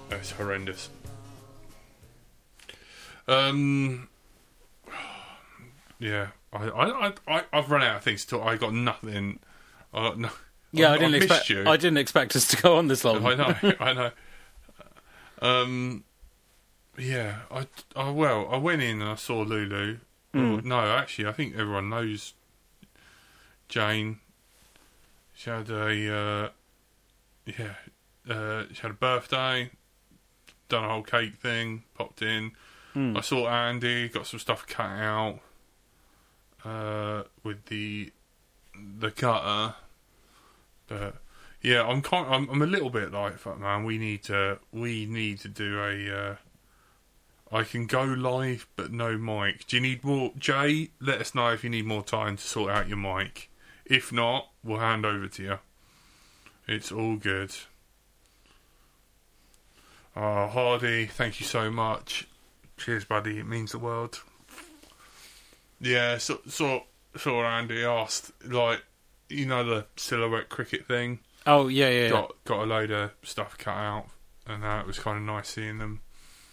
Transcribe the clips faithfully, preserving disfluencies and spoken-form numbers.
It's horrendous. Um, yeah, I, I, I, I've run out of things to talk. I got nothing. I got no. Yeah, I, I didn't I expect. you. I didn't expect us to go on this long. I know, I know. Um, yeah, I, I well, I went in and I saw Lulu. Mm. Or, no, actually, I think everyone knows Jane. She had a uh, yeah, uh, she had a birthday. Done a whole cake thing. Popped in. Mm. I saw Andy. Got some stuff cut out uh, with the the cutter. But yeah, I'm kind. I'm, I'm a little bit like, fuck, man. We need to. We need to do a. Uh, I can go live, but no mic. Do you need more, Jay? Let us know if you need more time to sort out your mic. If not, we'll hand over to you. It's all good. Oh, Hardy, thank you so much. Cheers, buddy. It means the world. Yeah, so so so Andy asked, like, you know, the silhouette cricket thing. Oh yeah, yeah. Got got a load of stuff cut out, and uh, it was kind of nice seeing them.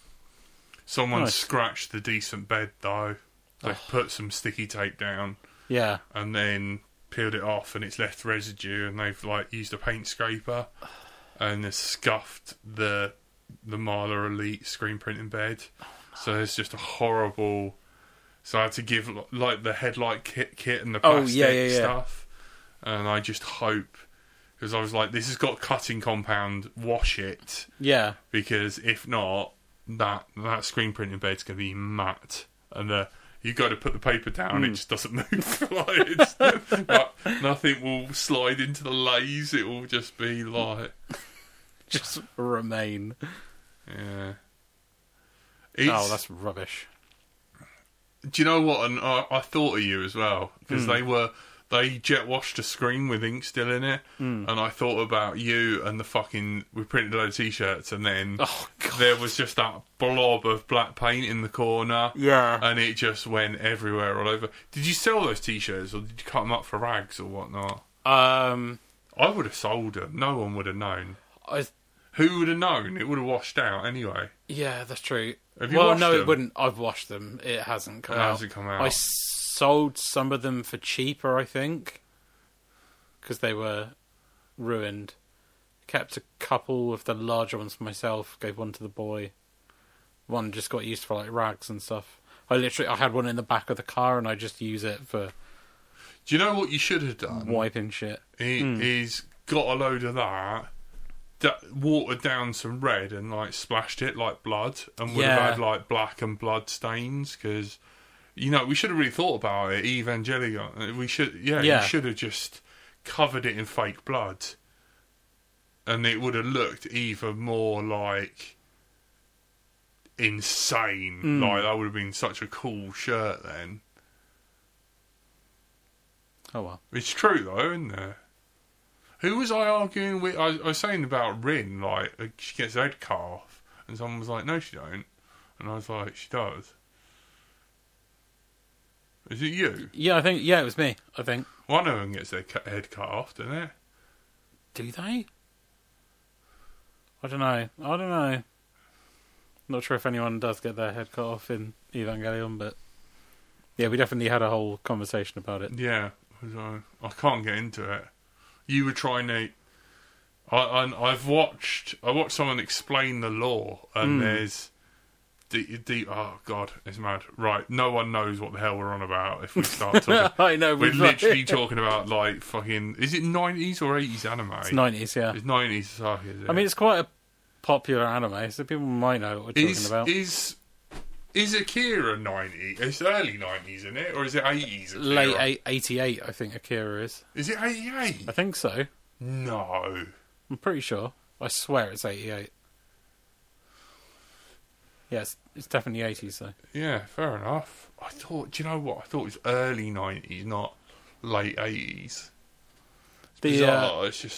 Someone Nice. scratched the decent bed though. They Oh. put some sticky tape down, Yeah. and then peeled it off, and it's left residue, and they've like used a paint scraper, and they've scuffed the the Marla Elite screen printing bed. So it's just a horrible. So I had to give like the headlight kit, kit and the Oh, plastic yeah, yeah, yeah. stuff, and I just hope, because I was like, this has got cutting compound. Wash it, Yeah. because if not, that that screen printing bed's gonna be matte, and uh, you got to put the paper down. It Mm. just doesn't move. Like, it's, like, nothing will slide into the lays. It will just be like, Just remain. yeah. Oh, It's- that's rubbish. Do you know what? And I, I thought of you as well, because Mm. they were they jet washed a screen with ink still in it, Mm. and I thought about you and the fucking. We printed a load of t-shirts, and then Oh god. there was just that blob of black paint in the corner, Yeah. and it just went everywhere all over. Did you sell those t-shirts, or did you cut them up for rags or whatnot? Um. I would have sold them. No one would have known. I. Who would have known? It would have washed out anyway. Yeah, that's true. Have you well, washed no, them? it wouldn't. I've washed them. It hasn't come It out. hasn't come out. I sold some of them for cheaper, I think, because they were ruined. Kept a couple of the larger ones for myself. Gave one to the boy. One just got used for like rags and stuff. I literally, I had one in the back of the car, and I just use it for Do you know what you should have done? wiping shit. He, Mm. He's got a load of that, d- watered down some red and like splashed it like blood, and would Yeah. have had like black and blood stains, because you know we should have really thought about it. Evangelion, we should, yeah, Yeah. you should have just covered it in fake blood, and it would have looked even more like insane. Mm. Like that would have been such a cool shirt then. Oh well. It's true though, isn't there? Who was I arguing with? I, I was saying about Rin, like uh, she gets her head cut off, and someone was like, "No, she don't," and I was like, "She does." Is it you? Yeah, I think. Yeah, it was me. I think. One of them gets their cut, head cut off, doesn't it? Do they? I don't know. I don't know. Not sure if anyone does get their head cut off in Evangelion, but yeah, we definitely had a whole conversation about it. Yeah, so I can't get into it. You were trying to. I, I I've watched. I watched someone explain the law, and Mm. there's. Deep, deep, oh god, it's mad. Right, no one knows what the hell we're on about if we start talking. I know. We're we've- literally talking about like fucking. Is it nineties or eighties anime? It's nineties, yeah. It's nineties. Oh, is it? I mean, it's quite a popular anime, so people might know what we're is talking about. is is Akira ninety? It's early nineties, isn't it, or is it eighties? Late eight, eighty-eight, I think Akira is. Is it eighty-eight? I think so. No. I'm pretty sure. I swear it's eighty-eight. Yeah, it's, it's definitely eighties, though. Yeah, fair enough. I thought. Do you know what? I thought it was early nineties, not late eighties. The, Bizarre. uh, it's just